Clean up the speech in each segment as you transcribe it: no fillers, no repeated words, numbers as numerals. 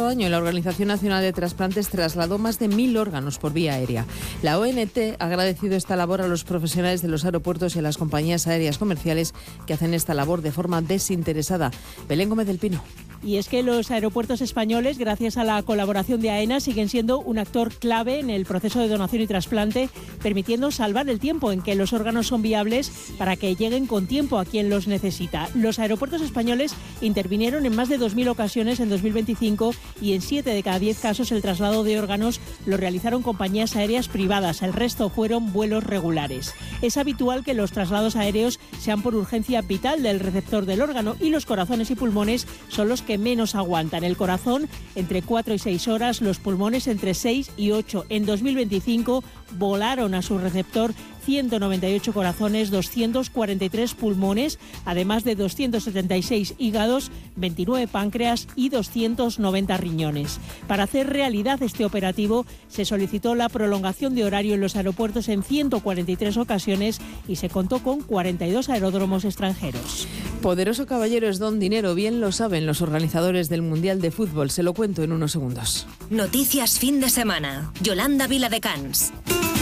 año la Organización Nacional de Trasplantes trasladó más de 1.000 órganos por vía aérea. La ONT ha agradecido esta labor a los profesionales de los aeropuertos y a las compañías aéreas comerciales que hacen esta labor de forma desinteresada. Belén Gómez del Pino. Y es que los aeropuertos españoles, gracias a la colaboración de AENA, siguen siendo un actor clave en el proceso de donación y trasplante, permitiendo salvar el tiempo en que los órganos son viables para que lleguen con tiempo a quien los necesita. Los aeropuertos españoles intervinieron en más de 2.000 ocasiones en 2025 y en 7 de cada 10 casos el traslado de órganos lo realizaron compañías aéreas privadas. El resto fueron vuelos regulares. Es habitual que los traslados aéreos sean por urgencia vital del receptor del órgano y los corazones y pulmones son los que menos aguantan. El corazón entre 4 y 6 horas, los pulmones entre 6 y 8. En 2025 volaron a su receptor 198 corazones, 243 pulmones, además de 276 hígados, 29 páncreas y 290 riñones. Para hacer realidad este operativo se solicitó la prolongación de horario en los aeropuertos en 143 ocasiones y se contó con 42 aeródromos extranjeros. Poderoso caballero es don dinero, bien lo saben los organizadores del Mundial de Fútbol. Se lo cuento en unos segundos. Noticias fin de semana. Yolanda Viladecans.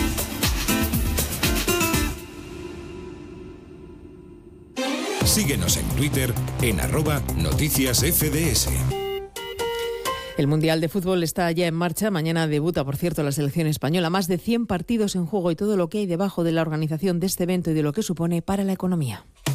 Síguenos en Twitter en @noticiasfds. El Mundial de Fútbol está ya en marcha. Mañana debuta, por cierto, la selección española. Más de 100 partidos en juego y todo lo que hay debajo de la organización de este evento y de lo que supone para la economía.